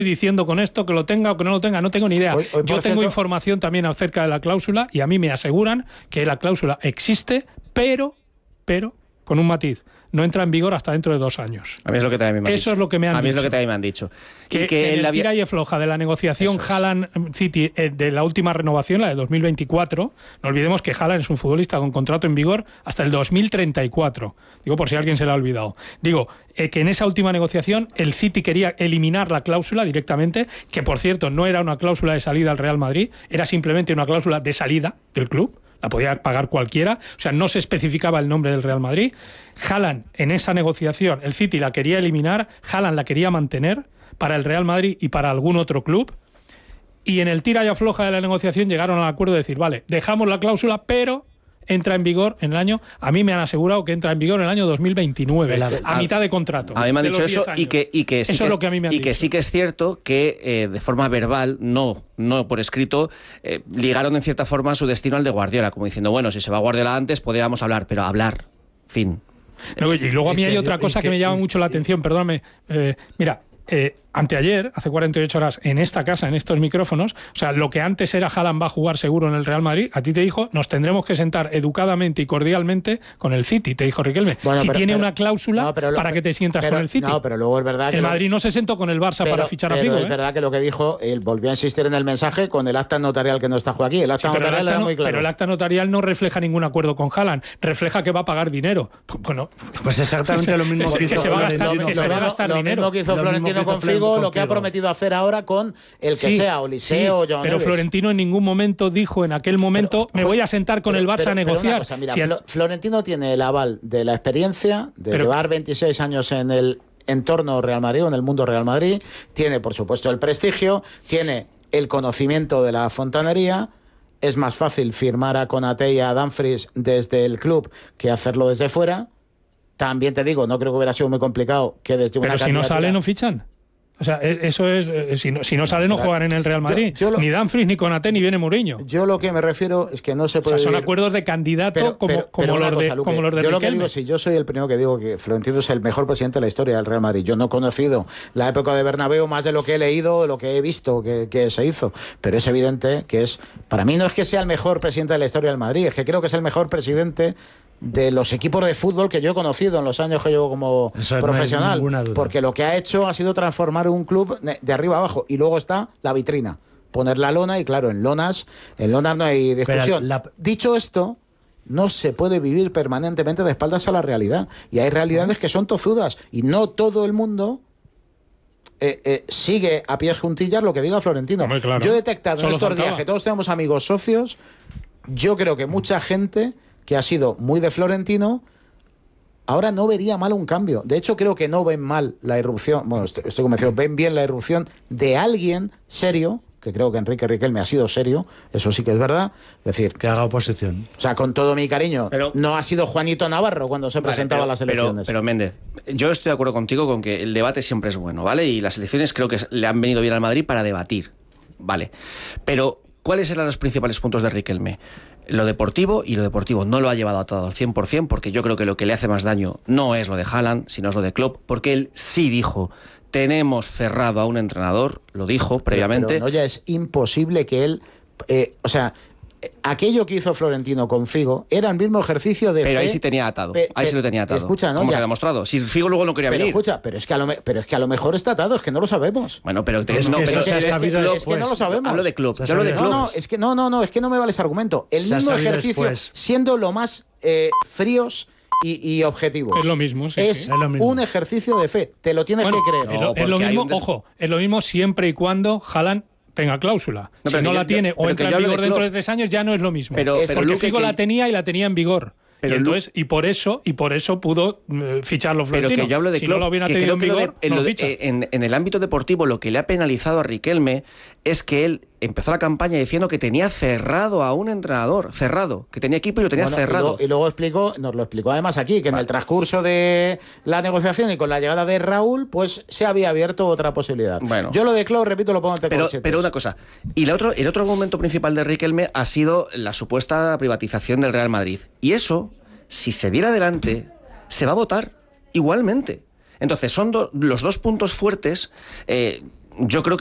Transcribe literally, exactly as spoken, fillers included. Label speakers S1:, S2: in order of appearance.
S1: diciendo con esto, que lo tenga o que no lo tenga, no tengo ni idea.
S2: Hoy, hoy,
S1: Yo tengo
S2: cierto...
S1: información también acerca de la cláusula y a mí me aseguran que la cláusula existe, pero, pero, con un matiz, no entra en vigor hasta dentro de dos años.
S3: A mí es lo que también me han
S1: Eso
S3: dicho.
S1: es lo que me han
S3: a mí
S1: dicho.
S3: es lo que también me han dicho.
S1: Que,
S3: y que,
S1: que en el
S3: había...
S1: tira y afloja de la negociación Haaland-City eh, de la última renovación, la de dos mil veinticuatro, no olvidemos que Haaland es un futbolista con contrato en vigor hasta el dos mil treinta y cuatro. Digo, por si alguien se le ha olvidado. Digo, eh, que en esa última negociación el City quería eliminar la cláusula directamente, que por cierto no era una cláusula de salida al Real Madrid, era simplemente una cláusula de salida del club. La podía pagar cualquiera, o sea, no se especificaba el nombre del Real Madrid. Haaland, en esa negociación, el City la quería eliminar, Haaland la quería mantener para el Real Madrid y para algún otro club, y en el tira y afloja de la negociación llegaron al acuerdo de decir, vale, dejamos la cláusula, pero entra en vigor en el año, a mí me han asegurado que entra en vigor en el año dos mil veintinueve, la, a, a mitad de contrato.
S3: A mí me han dicho eso y que, y que sí
S1: eso
S3: que,
S1: es lo que a mí me han
S3: y
S1: dicho.
S3: que sí que es cierto que eh, de forma verbal, no, no por escrito, eh, ligaron en cierta forma su destino al de Guardiola, como diciendo, bueno, si se va Guardiola antes, podríamos hablar, pero hablar, fin.
S1: No, y luego a mí hay otra cosa que, que me llama mucho la atención, perdóname, eh, mira, Eh, anteayer, hace cuarenta y ocho horas, en esta casa, en estos micrófonos, o sea, lo que antes era Haaland va a jugar seguro en el Real Madrid, a ti te dijo, nos tendremos que sentar educadamente y cordialmente con el City, te dijo Riquelme.
S2: Bueno,
S1: si
S2: pero,
S1: tiene
S2: pero,
S1: una cláusula
S2: no, pero,
S1: para que te sientas
S2: pero,
S1: con el City.
S2: No, pero luego es verdad que...
S1: El
S2: lo,
S1: Madrid no se sentó con el Barça
S2: pero,
S1: para fichar a
S2: pero
S1: Figo.
S2: es
S1: ¿eh?
S2: verdad que lo que dijo, él volvió a insistir en el mensaje con el acta notarial que no está jugando aquí. El acta
S1: sí, pero,
S2: notarial
S1: el acta
S2: era
S1: no,
S2: muy claro.
S1: pero el acta notarial no refleja ningún acuerdo con Haaland, refleja que va a pagar dinero. Bueno,
S4: pues exactamente lo mismo
S1: que,
S4: que,
S1: que se va a gastar,
S2: lo,
S1: que se va a gastar
S2: lo
S1: dinero.
S2: Lo mismo que hizo
S4: lo
S2: Florentino
S4: que hizo
S2: con Figo, lo que ha
S4: Figo.
S2: prometido hacer ahora con el que
S1: sí,
S2: sea, Oliseo,
S1: sí,
S2: John
S1: pero
S2: Neves.
S1: Florentino en ningún momento dijo en aquel momento pero, me voy a sentar con
S2: pero,
S1: el Barça
S2: pero,
S1: a negociar.
S2: Pero cosa, mira, si el... Florentino tiene el aval de la experiencia, de pero, llevar veintiséis años en el entorno Real Madrid o en el mundo Real Madrid, tiene por supuesto el prestigio, tiene el conocimiento de la fontanería. Es más fácil firmar a Konaté y a Dumfries desde el club que hacerlo desde fuera. También te digo, no creo que hubiera sido muy complicado que desde una
S1: pero si no sale no fichan. O sea, eso es, si no, si no sale no juegan en el Real Madrid. Yo, yo lo, ni Dumfries, ni Konaté, ni viene Mourinho.
S2: Yo lo que me refiero es que no se puede...
S1: O sea, son
S2: vivir...
S1: acuerdos de candidato
S2: pero,
S1: como,
S2: pero,
S1: como,
S2: pero
S1: los
S2: cosa,
S1: de,
S2: Luque,
S1: como los de
S2: yo
S1: Riquelme.
S2: Lo que digo, si yo soy el primero que digo que Florentino es el mejor presidente de la historia del Real Madrid. Yo no he conocido la época de Bernabéu más de lo que he leído, de lo que he visto que, que se hizo. Pero es evidente que es... Para mí no es que sea el mejor presidente de la historia del Madrid, es que creo que es el mejor presidente de los equipos de fútbol que yo he conocido en los años que llevo como Eso profesional, no porque lo que ha hecho ha sido transformar un club de arriba a abajo, y luego está la vitrina, poner la lona, y claro, en lonas en lonas no hay discusión. La... Dicho esto, no se puede vivir permanentemente de espaldas a la realidad, y hay realidades que son tozudas, y no todo el mundo eh, eh, sigue a pies juntillas lo que diga Florentino.
S1: Hombre, claro.
S2: Yo he detectado
S1: Solo
S2: en estos
S1: faltaba.
S2: días que todos tenemos amigos socios, yo creo que mucha gente que ha sido muy de Florentino, ahora no vería mal un cambio. De hecho, creo que no ven mal la irrupción, bueno, estoy, estoy convencido, ven bien la irrupción de alguien serio, que creo que Enrique Riquelme ha sido serio, eso sí que es verdad. Es decir,
S4: que haga oposición.
S2: O sea, con todo mi cariño, pero, no ha sido Juanito Navarro cuando se vale, presentaba
S3: pero,
S2: a las elecciones.
S3: Pero, pero Méndez, yo estoy de acuerdo contigo con que el debate siempre es bueno, ¿vale? Y las elecciones creo que le han venido bien al Madrid para debatir, ¿vale? Pero, ¿cuáles eran los principales puntos de Riquelme? Lo deportivo, y lo deportivo no lo ha llevado atado al cien por ciento, porque yo creo que lo que le hace más daño no es lo de Haaland, sino es lo de Klopp, porque él sí dijo, tenemos cerrado a un entrenador, lo dijo previamente.
S2: Pero, pero no, ya es imposible que él, eh, o sea, aquello que hizo Florentino con Figo era el mismo ejercicio de
S3: pero
S2: fe,
S3: ahí sí tenía atado
S2: pe,
S3: ahí
S2: pe,
S3: sí lo tenía atado
S2: escucha, ¿no?
S3: como
S2: ya.
S3: se ha demostrado, si Figo luego no quería
S2: pero
S3: venir
S2: escucha, pero es que a lo me, pero es que a lo mejor está atado, es que no lo sabemos.
S3: bueno, pero te,
S4: es
S3: no,
S4: que
S3: pero
S4: eso se ha sabido
S2: es, que,
S4: después.
S2: es que no lo sabemos.
S3: Hablo de club,
S4: Se
S3: yo hablo de
S2: no,
S3: club.
S2: no, es que no, no, no, es que no me vale ese argumento. El
S4: se
S2: mismo ejercicio,
S4: después.
S2: siendo lo más eh, fríos y, y objetivos.
S1: Es lo mismo, sí,
S2: es,
S1: sí.
S4: es lo mismo.
S2: un ejercicio de fe, te lo tienes
S1: bueno,
S2: que creer.
S1: No,
S3: No,
S1: es lo mismo,
S3: des...
S1: ojo, es lo mismo siempre y cuando Haaland tenga cláusula.
S3: No,
S1: si no
S3: yo,
S1: la tiene
S3: yo,
S1: o entra en vigor
S3: de
S1: dentro
S3: club.
S1: de tres años, ya no es lo mismo.
S3: Pero,
S1: es
S3: pero
S1: porque
S3: Luque,
S1: Figo
S3: que...
S1: la tenía y la tenía en vigor.
S3: Pero
S1: y entonces, y por eso, y por eso pudo uh, ficharlo Florentino.
S3: Pero que yo hablo de
S1: si
S3: club,
S1: no lo hubiera
S3: que
S1: tenido en
S3: que
S1: vigor,
S3: de, en,
S1: no lo
S3: de,
S1: ficha.
S3: en, en el ámbito deportivo, lo que le ha penalizado a Riquelme es que él empezó la campaña diciendo que tenía cerrado a un entrenador, cerrado, que tenía equipo y lo tenía
S2: bueno,
S3: cerrado.
S2: Y luego, y luego explicó, nos lo explicó además aquí, que vale. en el transcurso de la negociación y con la llegada de Raúl, pues se había abierto otra posibilidad.
S3: Bueno,
S2: yo lo de Klopp, repito, lo pongo en
S3: pero, pero una cosa, y la otro, el otro argumento principal de Riquelme ha sido la supuesta privatización del Real Madrid. Y eso, si se viera adelante, se va a votar igualmente. Entonces, son do, los dos puntos fuertes... Eh, yo creo